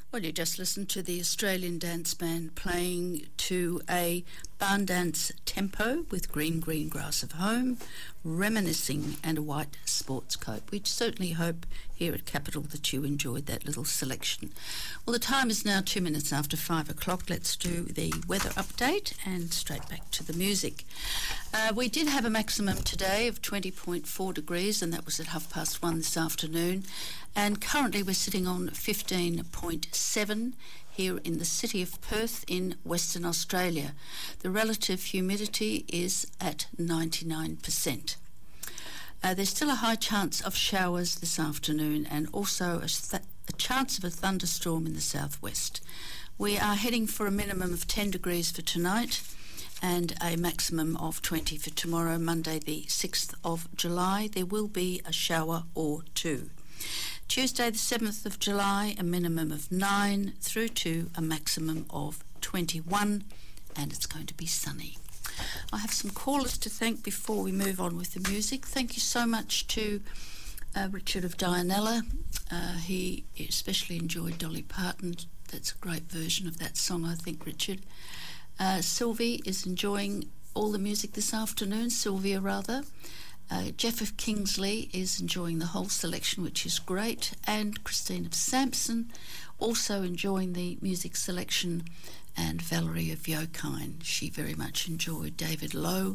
Well, you just listened to the Australian Dance Band playing to a barn dance tempo with Green Green Grass of Home, Reminiscing and a White Sports Coat. We certainly hope here at Capital that you enjoyed that little selection. Well, the time is now 2 minutes after 5 o'clock. Let's do the weather update and straight back to the music. We did have a maximum today of 20.4 degrees, and that was at 1:30 this afternoon. And currently we're sitting on 15.7 here in the city of Perth in Western Australia. The relative humidity is at 99%. There's still a high chance of showers this afternoon and also a chance of a thunderstorm in the southwest. We are heading for a minimum of 10 degrees for tonight and a maximum of 20 for tomorrow, Monday the 6th of July. There will be a shower or two. Tuesday the 7th of July, a minimum of 9 through to a maximum of 21, and it's going to be sunny. I have some callers to thank before we move on with the music. Thank you so much to Richard of Dianella. He especially enjoyed Dolly Parton. That's a great version of that song, I think, Richard. Sylvie is enjoying all the music this afternoon, Sylvia rather. Jeff of Kingsley is enjoying the whole selection, which is great, and Christine of Sampson also enjoying the music selection, and Valerie of Yokine. She very much enjoyed David Lowe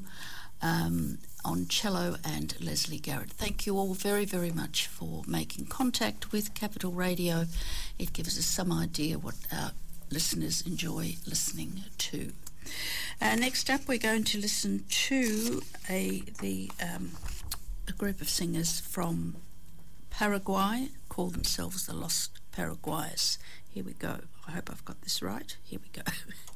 on cello and Leslie Garrett. Thank you all very, very much for making contact with Capital Radio. It gives us some idea what our listeners enjoy listening to. Next up, we're going to listen to a group of singers from Paraguay, call themselves the Los Paraguayos. Here we go. I hope I've got this right. Here we go.